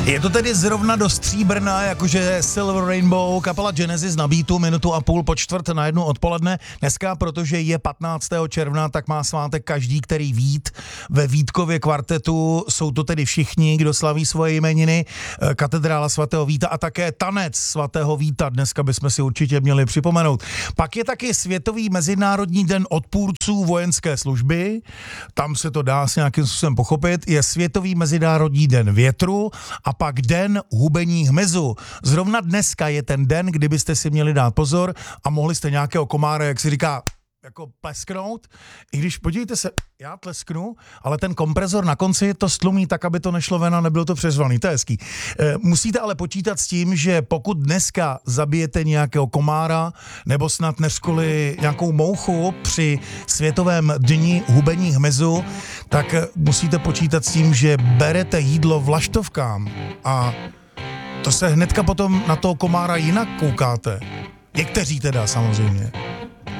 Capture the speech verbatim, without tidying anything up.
Je to tedy zrovna do stříbrna, jakože Silver Rainbow, kapela Genesis na beatu, minutu a půl po čtvrt na jednu odpoledne. Dneska, protože je patnáctého června, tak má svátek každý, který Vít. Ve Vítkově kvartetu jsou to tedy všichni, kdo slaví svoje jmeniny. Katedrála svatého Víta a také tanec svatého Víta. Dneska bychom si určitě měli připomenout. Pak je taky Světový mezinárodní den odpůrců vojenské služby. Tam se to dá s nějakým způsobem pochopit. Je Světový mezinárodní den větru a pak den hubení hmyzu. Zrovna dneska je ten den, kdybyste si měli dát pozor a mohli jste nějakého komára, jak si říká, jako plesknout. I když, podívejte se, já tlesknu, ale ten kompresor na konci to stlumí tak, aby to nešlo ven a nebylo to přeřvaný. To je hezký. E, musíte ale počítat s tím, že pokud dneska zabijete nějakého komára nebo snad neřkoli nějakou mouchu při Světovém dni hubení hmyzu, tak musíte počítat s tím, že berete jídlo vlaštovkám a to se hnedka potom na toho komára jinak koukáte. Někteří teda samozřejmě.